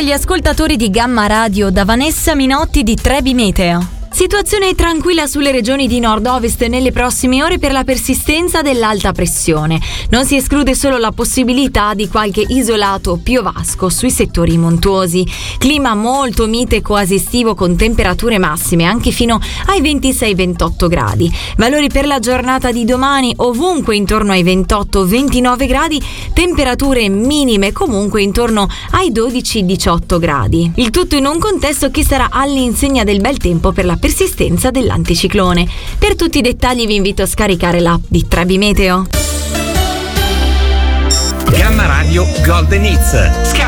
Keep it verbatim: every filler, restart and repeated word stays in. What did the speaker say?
agli ascoltatori di Gamma Radio da Vanessa Minotti di Trebi Meteo. Situazione tranquilla sulle regioni di nord-ovest nelle prossime ore per la persistenza dell'alta pressione. Non si esclude solo la possibilità di qualche isolato piovasco sui settori montuosi. Clima molto mite e quasi estivo con temperature massime anche fino ai ventisei ventotto gradi. Valori per la giornata di domani ovunque intorno ai ventotto ventinove gradi, temperature minime comunque intorno ai dodici diciotto gradi. Il tutto in un contesto che sarà all'insegna del bel tempo per la persistenza dell'anticiclone. Per tutti i dettagli vi invito a scaricare l'app di Trebi Meteo. Gamma Radio Golden Hits.